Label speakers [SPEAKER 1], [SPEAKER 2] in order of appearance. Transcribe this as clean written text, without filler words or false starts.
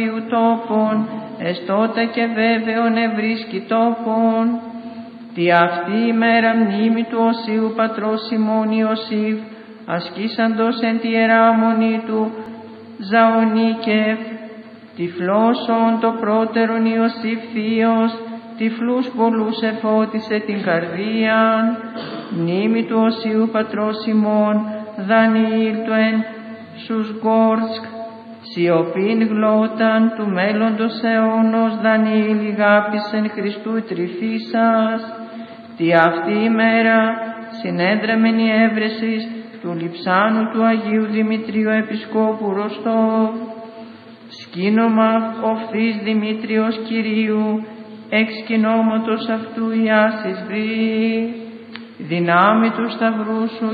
[SPEAKER 1] τόπον, εστότα και βέβαιον ευρίσκει τόπον. Τι αυτή η μέρα μνήμη του Οσίου πατρός Σιμών Ιωσήφ, ασκήσαντος εν τη ιερά μονή του Ζαονίκευ, τυφλώσον το πρώτερον Ιωσήφ θείος, τυφλούς πολλούς εφώτισε την καρδίαν. Μνήμη του Οσίου πατρός Σιμών Δανιήλ του εν Σουσγκόρσκ, σιωπήν γλώταν του μέλλοντος αιώνος Δανιήλ ηγάπησεν Χριστού τρυφήσας. Τι αυτή η μέρα συνέδραμεν η έβρεσης του λειψάνου του Αγίου Δημητρίου Επισκόπου Ροστόβ. Σκήνομα οφθής Δημήτριος Κυρίου, εξ σκηνώματος αυτού η άσης βρει, δυνάμει του σταυρού σου